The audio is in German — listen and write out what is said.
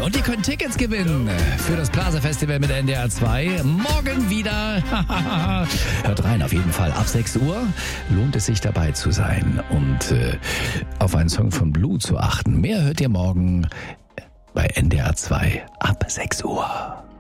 Und ihr könnt Tickets gewinnen für das Plaza Festival mit NDR 2. Morgen wieder. Hört rein, auf jeden Fall. Ab 6 Uhr lohnt es sich dabei zu sein und auf einen Song von Blue zu achten. Mehr hört ihr morgen bei NDR 2 ab 6 Uhr.